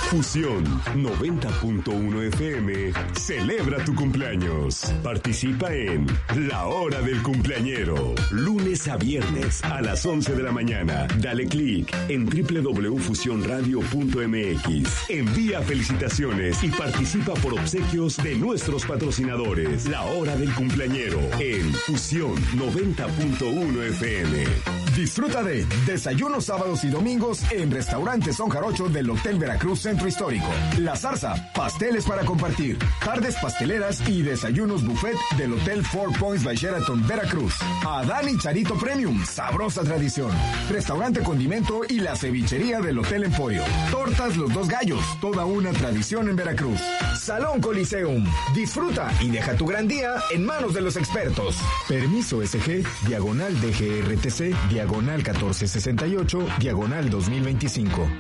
Fusión 90.1 FM celebra tu cumpleaños. Participa en La Hora del Cumpleañero. Lunes a viernes a las 11 de la mañana. Dale clic en www.fusionradio.mx. Envía felicitaciones y participa por obsequios de nuestros patrocinadores. La Hora del Cumpleañero en Fusión 90.1 FM. Disfruta de desayunos sábados y domingos en Restaurante Son Jarocho del Hotel Veracruz Centro Histórico. La Zarza, pasteles para compartir. Tardes pasteleras y desayunos buffet del Hotel Four Points by Sheraton Veracruz. Adán y Charito Premium, sabrosa tradición. Restaurante Condimento y la cevichería del Hotel Emporio. Tortas Los Dos Gallos, toda una tradición en Veracruz. Salón Coliseum, disfruta y deja tu gran día en manos de los expertos. Permiso SG, diagonal DGRTC, diagonal 1468, diagonal 2025.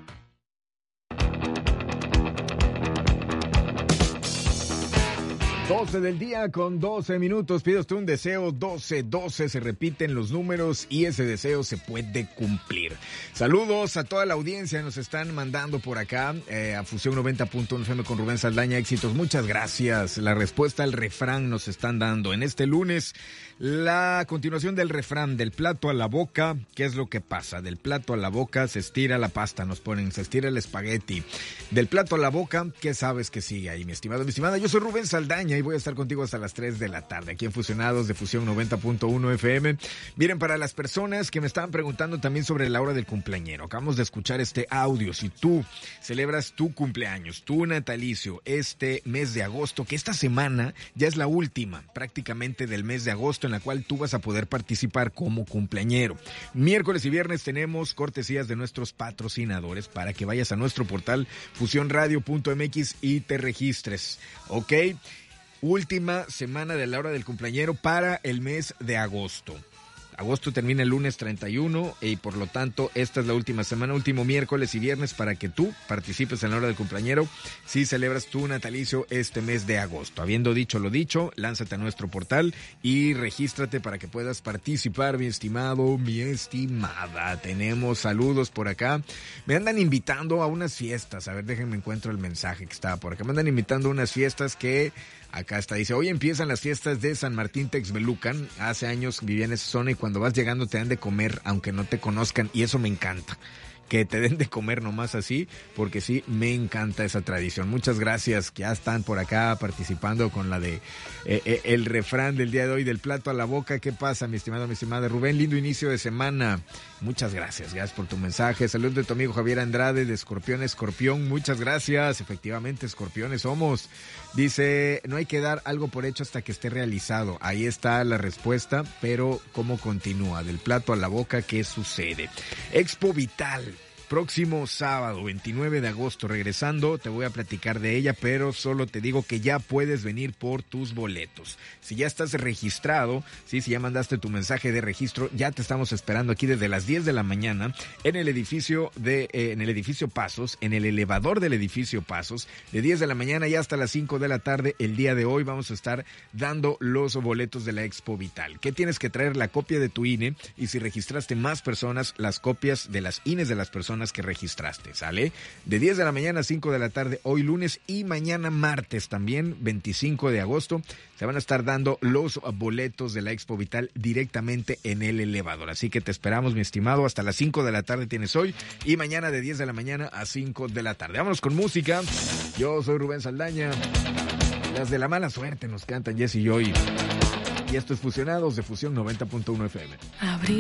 12 del día con 12 minutos. Pide usted un deseo, 12, se repiten los números y ese deseo se puede cumplir. Saludos a toda la audiencia, nos están mandando por acá a Fusión 90.1 FM con Rubén Saldaña, éxitos, muchas gracias. La respuesta al refrán nos están dando en este lunes. La continuación del refrán, del plato a la boca, ¿qué es lo que pasa? Del plato a la boca se estira la pasta, nos ponen, se estira el espagueti. Del plato a la boca, ¿qué sabes que sigue ahí, mi estimado, mi estimada? Yo soy Rubén Saldaña y voy a estar contigo hasta las 3 de la tarde, aquí en Fusionados de Fusión 90.1 FM. Miren, para las personas que me estaban preguntando también sobre la hora del cumpleañero, acabamos de escuchar este audio. Si tú celebras tu cumpleaños, tu natalicio, este mes de agosto, que esta semana ya es la última prácticamente del mes de agosto, en la cual tú vas a poder participar como cumpleañero. Miércoles y viernes tenemos cortesías de nuestros patrocinadores para que vayas a nuestro portal fusionradio.mx y te registres, ¿ok? Última semana de la hora del cumpleañero para el mes de agosto. Agosto termina el lunes 31 y por lo tanto esta es la última semana, último miércoles y viernes para que tú participes en la hora del cumpleañero si celebras tu natalicio este mes de agosto. Habiendo dicho lo dicho, lánzate a nuestro portal y regístrate para que puedas participar, mi estimado, mi estimada. Tenemos saludos por acá. Me andan invitando a unas fiestas. A ver, déjenme encuentro el mensaje que estaba por acá. Me andan invitando a unas fiestas que... Acá está, dice, hoy empiezan las fiestas de San Martín Texmelucan. Hace años vivía en esa zona y cuando vas llegando te dan de comer, aunque no te conozcan, y eso me encanta. Que te den de comer nomás así, porque sí, me encanta esa tradición. Muchas gracias, que ya están por acá participando con la de el refrán del día de hoy, del plato a la boca. ¿Qué pasa, mi estimado, mi estimada Rubén? Lindo inicio de semana. Muchas gracias por tu mensaje. Saludos de tu amigo Javier Andrade de Escorpión Escorpión. Muchas gracias. Efectivamente, escorpiones somos. Dice, no hay que dar algo por hecho hasta que esté realizado. Ahí está la respuesta, pero ¿cómo continúa? Del plato a la boca, ¿qué sucede? Expo Vital. Próximo sábado, 29 de agosto, regresando, te voy a platicar de ella, pero solo te digo que ya puedes venir por tus boletos. Si ya estás registrado, si ya mandaste tu mensaje de registro, ya te estamos esperando aquí desde las 10 de la mañana en el edificio Pasos, en el elevador del edificio Pasos, de 10 de la mañana y hasta las 5 de la tarde. El día de hoy vamos a estar dando los boletos de la Expo Vital. ¿Qué tienes que traer? La copia de tu INE, y si registraste más personas, las copias de las INEs de las personas que registraste, ¿sale? De 10 de la mañana a 5 de la tarde hoy lunes y mañana martes también, 25 de agosto, se van a estar dando los boletos de la Expo Vital directamente en el elevador. Así que te esperamos, mi estimado, hasta las 5 de la tarde tienes hoy y mañana de 10 de la mañana a 5 de la tarde. Vámonos con música. Yo soy Rubén Saldaña. Las de la mala suerte nos cantan Jesse y Joy. Y esto es Fusionados de Fusión 90.1 FM.